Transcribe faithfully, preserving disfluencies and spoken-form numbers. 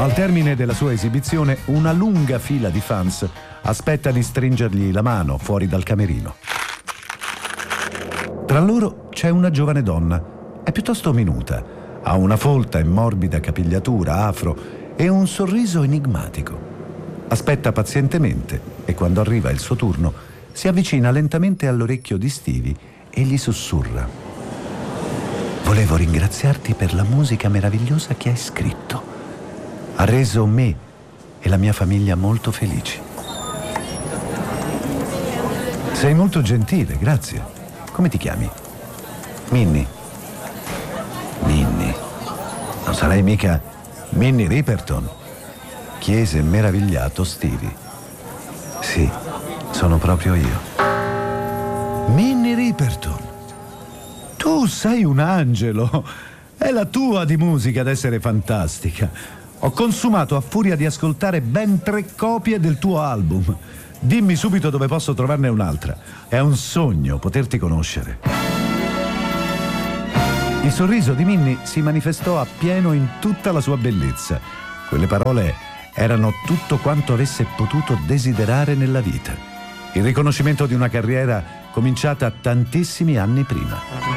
Al termine della sua esibizione, una lunga fila di fans aspetta di stringergli la mano fuori dal camerino. Tra loro c'è una giovane donna. È piuttosto minuta, ha una folta e morbida capigliatura afro e un sorriso enigmatico. Aspetta pazientemente e quando arriva il suo turno si avvicina lentamente all'orecchio di Stevie e gli sussurra: volevo ringraziarti per la musica meravigliosa che hai scritto. Ha reso me e la mia famiglia molto felici. Sei molto gentile, grazie. Come ti chiami? Minnie. Minnie. Non sarai mica Minnie Riperton? Chiese meravigliato Stevie. Sì, sono proprio io. Minnie Riperton. Tu sei un angelo. È la tua di musica ad essere fantastica. Ho consumato a furia di ascoltare ben tre copie del tuo album. Dimmi subito dove posso trovarne un'altra. È un sogno poterti conoscere. Il sorriso di Minnie si manifestò appieno in tutta la sua bellezza. Quelle parole erano tutto quanto avesse potuto desiderare nella vita. Il riconoscimento di una carriera cominciata tantissimi anni prima.